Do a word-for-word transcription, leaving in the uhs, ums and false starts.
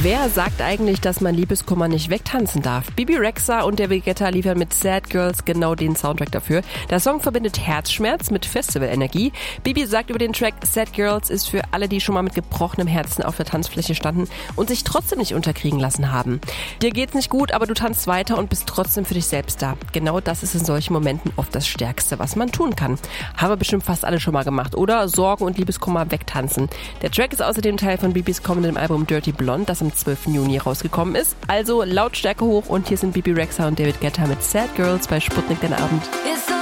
Wer sagt eigentlich, dass man Liebeskummer nicht wegtanzen darf? Bebe Rexha und David Guetta liefern mit Sad Girls genau den Soundtrack dafür. Der Song verbindet Herzschmerz mit Festivalenergie. Bebe sagt über den Track, Sad Girls ist für alle, die schon mal mit gebrochenem Herzen auf der Tanzfläche standen und sich trotzdem nicht unterkriegen lassen haben. Dir geht's nicht gut, aber du tanzt weiter und bist trotzdem für dich selbst da. Genau das ist in solchen Momenten oft das Stärkste, was man tun kann. Haben wir bestimmt fast alle schon mal gemacht, oder? Sorgen und Liebeskummer wegtanzen. Der Track ist außerdem Teil von Bebes kommendem Album Dirty Blonde, das am zwölften Juni rausgekommen ist. Also Lautstärke hoch und hier sind Bebe Rexha und David Guetta mit Sad Girls bei Sputnik den Abend.